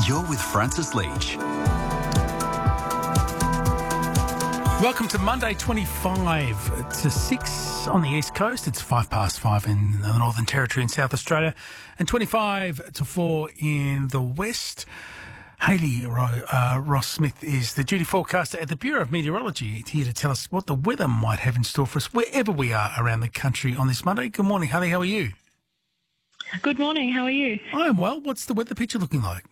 You're with Francis Leach. Welcome to Monday, 25 to 6 on the East Coast. It's 5:05 in the Northern Territory in South Australia and 25 to 4 in the West. Hayley Ross Smith is the duty forecaster at the Bureau of Meteorology, here to tell us what the weather might have in store for us wherever we are around the country on this Monday. Good morning, Hayley. How are you? Good morning. How are you? I am well. What's the weather picture looking like?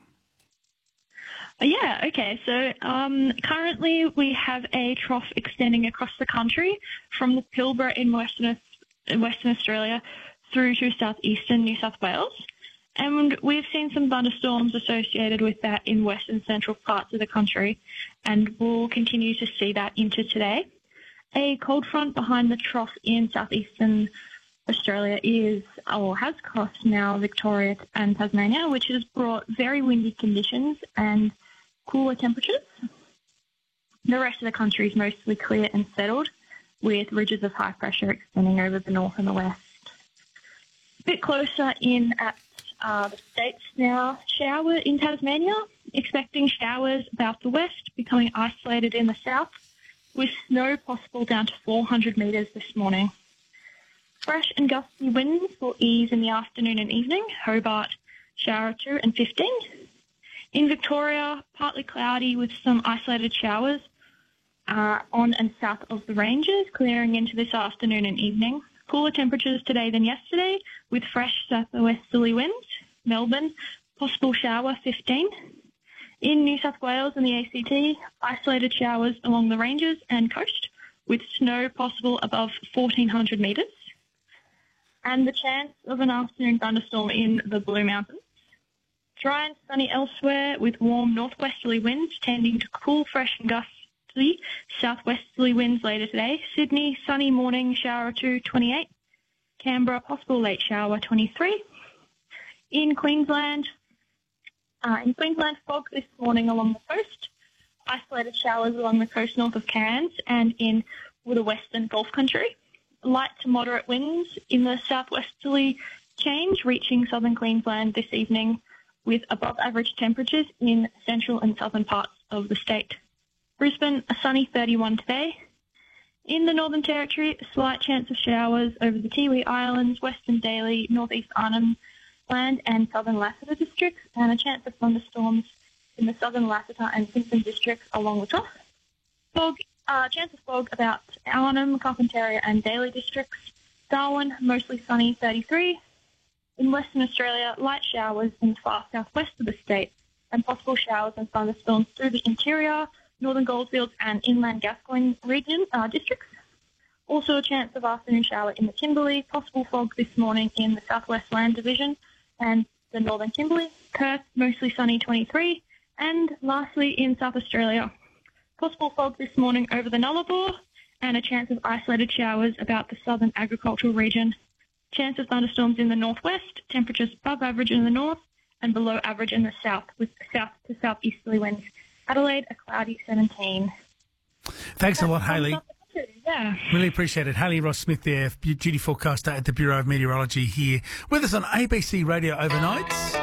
Yeah, okay. So currently we have a trough extending across the country from the Pilbara in Western Australia through to southeastern New South Wales. And we've seen some thunderstorms associated with that in western central parts of the country, and we'll continue to see that into today. A cold front behind the trough in southeastern Australia has crossed now Victoria and Tasmania, which has brought very windy conditions and cooler temperatures. The rest of the country is mostly clear and settled, with ridges of high pressure extending over the north and the west. A bit closer in at the states now. Shower in Tasmania, expecting showers about the west, becoming isolated in the south, with snow possible down to 400 metres this morning. Fresh and gusty winds will ease in the afternoon and evening. Hobart, shower 2 and 15. In Victoria, partly cloudy with some isolated showers on and south of the ranges, clearing into this afternoon and evening. Cooler temperatures today than yesterday, with fresh southwesterly winds. Melbourne, possible shower 15. In New South Wales and the ACT, isolated showers along the ranges and coast, with snow possible above 1,400 metres. And the chance of an afternoon thunderstorm in the Blue Mountains. Dry and sunny elsewhere, with warm northwesterly winds tending to cool, fresh and gusty southwesterly winds later today. Sydney, sunny morning, shower 2, 28. Canberra, possible late shower 23. In Queensland, fog this morning along the coast. Isolated showers along the coast north of Cairns and in the western Gulf country. Light to moderate winds in the southwesterly change, reaching southern Queensland this evening, with above average temperatures in central and southern parts of the state. Brisbane, a sunny 31 today. In the Northern Territory, a slight chance of showers over the Tiwi Islands, Western Daly, Northeast Arnhem Land and southern Lassiter districts, and a chance of thunderstorms in the southern Lassiter and Simpson districts along the top. Chance of fog about Arnhem, Carpentaria and Daly districts. Darwin, mostly sunny 33. In Western Australia, light showers in the far southwest of the state and possible showers and thunderstorms through the interior, northern Goldfields and inland Gascoyne region districts. Also a chance of afternoon shower in the Kimberley, possible fog this morning in the Southwest Land Division and the northern Kimberley. Perth, mostly sunny 23. And lastly, in South Australia, possible fog this morning over the Nullarbor and a chance of isolated showers about the southern agricultural region. Chance of thunderstorms in the northwest, temperatures above average in the north and below average in the south, with south to southeasterly winds. Adelaide, a cloudy 17. Thanks a lot, Hayley. Yeah. Really appreciate it. Hayley Ross Smith there, duty forecaster at the Bureau of Meteorology, here with us on ABC Radio Overnight.